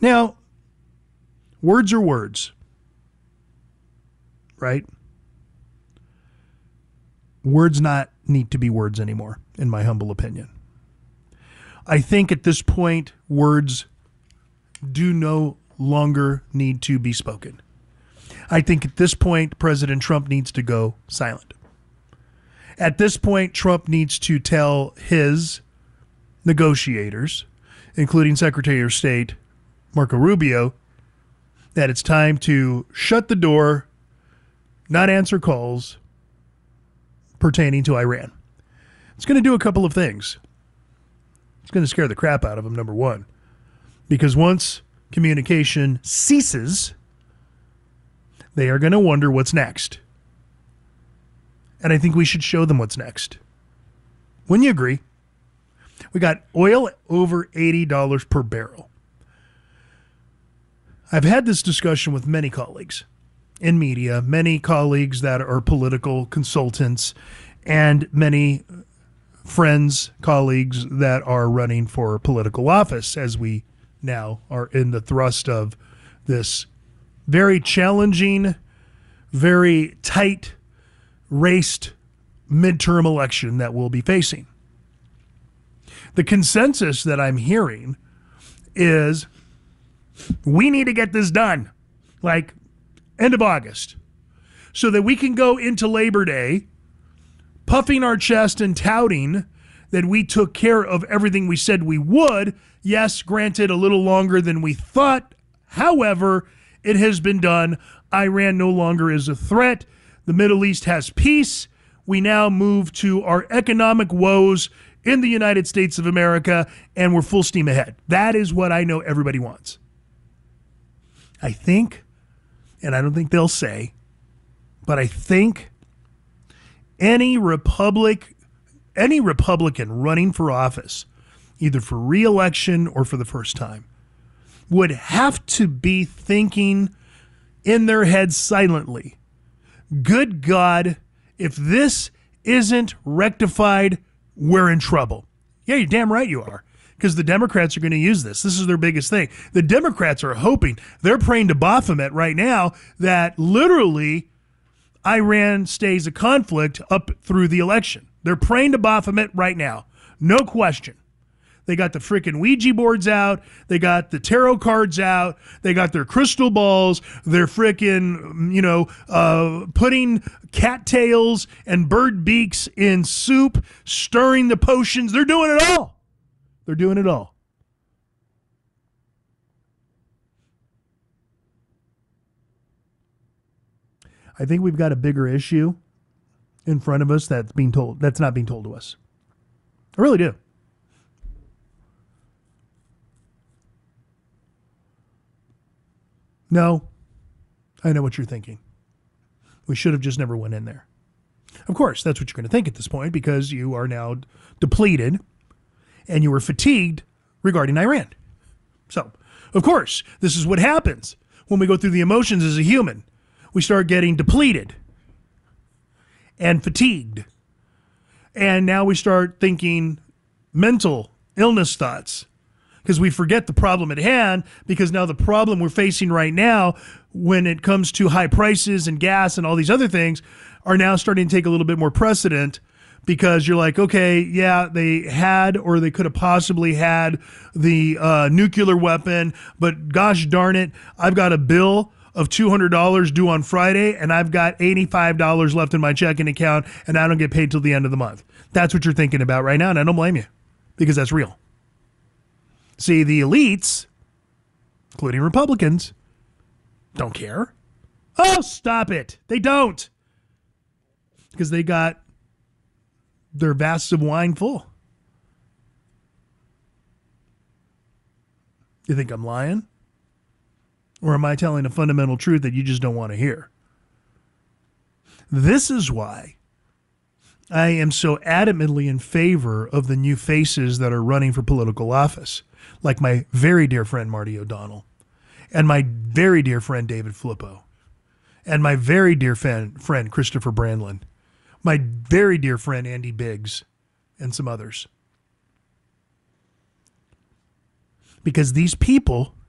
Now, words are words, right? Words not need to be words anymore, in my humble opinion. I think at this point, words do no longer need to be spoken. I think at this point, President Trump needs to go silent. At this point, Trump needs to tell his negotiators, including Secretary of State Marco Rubio, that it's time to shut the door, not answer calls pertaining to Iran. It's going to do a couple of things. It's going to scare the crap out of them, number one, because once communication ceases, they are going to wonder what's next. And I think we should show them what's next. Wouldn't you agree? We got oil over $80 per barrel. I've had this discussion with many colleagues in media, many colleagues that are political consultants, and many friends, colleagues that are running for political office, as we now are in the thrust of this very challenging, very tight raced midterm election that we'll be facing. The consensus that I'm hearing is we need to get this done, like end of August, so that we can go into Labor Day puffing our chest and touting that we took care of everything we said we would. Yes, granted, a little longer than we thought. However, it has been done. Iran no longer is a threat. The Middle East has peace. We now move to our economic woes in the United States of America, and we're full steam ahead. That is what I know everybody wants. I think, and I don't think they'll say, but I think any Republican running for office, either for re-election or for the first time, would have to be thinking in their heads silently, good God, if this isn't rectified, we're in trouble. Yeah, you're damn right you are, because the Democrats are going to use this. This is their biggest thing. The Democrats are hoping, they're praying to Baphomet right now that literally Iran stays a conflict up through the election. They're praying to Baphomet right now. No question. They got the freaking Ouija boards out. They got the tarot cards out. They got their crystal balls. They're freaking, putting cattails and bird beaks in soup, stirring the potions. They're doing it all. They're doing it all. I think we've got a bigger issue in front of us that's not being told to us. I really do. No, I know what you're thinking. We should have just never went in there. Of course, that's what you're going to think at this point because you are now depleted and you were fatigued regarding Iran. So, of course, this is what happens when we go through the emotions as a human. We start getting depleted and fatigued. And now we start thinking mental illness thoughts because we forget the problem at hand, because now the problem we're facing right now when it comes to high prices and gas and all these other things are now starting to take a little bit more precedent, because you're like, okay, yeah, they had or they could have possibly had the nuclear weapon, but gosh darn it, I've got a bill of $200 due on Friday, and I've got $85 left in my checking account, and I don't get paid till the end of the month. That's what you're thinking about right now, and I don't blame you, because that's real. See, the elites, including Republicans, don't care. Oh, stop it. They don't. Because they got their vats of wine full. You think I'm lying? Or am I telling a fundamental truth that you just don't want to hear? This is why I am so adamantly in favor of the new faces that are running for political office, like my very dear friend Marty O'Donnell, and my very dear friend David Flippo, and my very dear friend Christopher Brandlin, my very dear friend Andy Biggs, and some others. Because these people